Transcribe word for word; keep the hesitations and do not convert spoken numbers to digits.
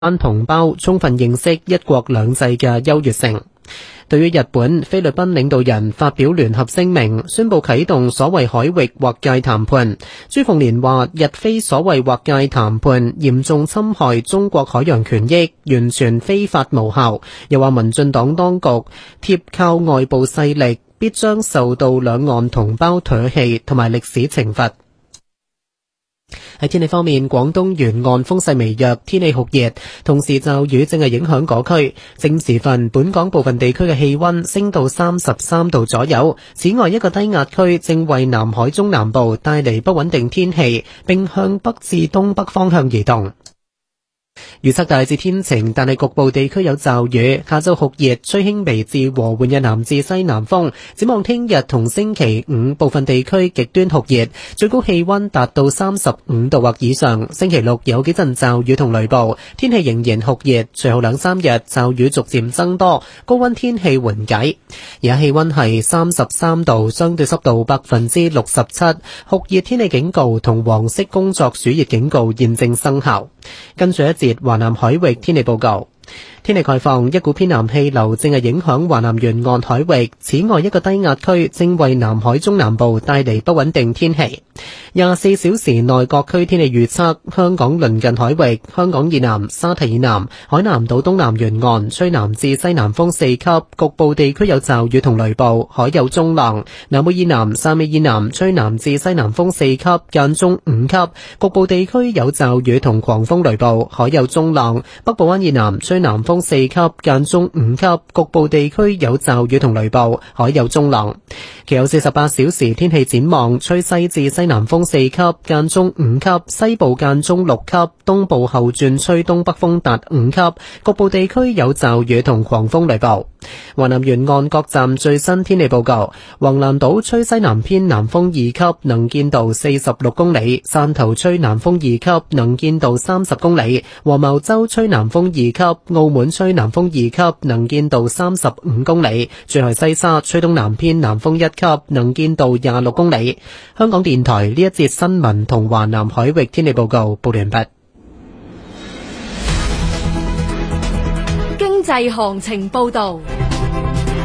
灣同胞充分認識一國兩制嘅優越性。對於日本、菲律賓領導人發表聯合聲明，宣布啟動所謂海域劃界談判，朱鳳蓮話日菲所謂劃界談判嚴重侵害中國海洋權益，完全非法無效。又話民進黨當局貼靠外部勢力，必將受到兩岸同胞唾棄同埋歷史懲罰。喺天氣方面，廣東沿岸風勢微弱，天氣酷熱，同時驟雨正係影響嗰區。正時分，本港部分地區嘅氣溫升到三十三度左右。此外，一個低壓區正為南海中南部帶嚟不穩定天氣，並向北至東北方向移動。預測大致天晴，但係局部地區有驟雨。下晝酷熱，吹輕微至和緩嘅南至西南風。展望聽日同星期五，部分地區極端酷熱，最高氣溫達到三十五度或以上。星期六有幾陣驟雨同雷暴，天氣仍然酷熱。隨後兩三日驟雨逐漸增多，高溫天氣緩解。而家氣溫係三十三度，相對濕度百分之六十七，酷熱天氣警告同黃色工作暑熱警告現正生效。跟住一節華南海域天氣報告。天氣概況，一股偏南氣流正係影響華南沿岸海域，此外一個低壓區正為南海中南部帶嚟不穩定天氣。廿四小時內各區天氣預測，香港鄰近海域、香港以南、沙堤以南、海南島東南沿岸吹南至西南風四級，局部地區有驟雨同雷暴，海有中浪。南澳以南、汕尾以南吹南至西南風四級，間中五級，局部地區有驟雨同狂風雷暴，海有中浪。北部灣以南吹南風四級，間中五級，局部地區有驟雨同雷暴，海有中浪。其後四十八小時天氣展望，吹西至西南風四級，間中五級，西部間中六級，東部後轉吹東北風達五級，局部地區有驟雨同狂風雷暴。華南沿岸各站最新天氣報告：橫瀾島吹西南偏南風二級，能見度四十六公里；汕頭吹南風二級，能見度三十公里；黃茅洲吹南風二級，澳門吹南風二級，能見度三十五公里；最後西沙吹東南偏南風一級，能見度廿六公里。香港電台呢一節新聞同華南海域天氣報告報完畢。 經濟行情報道。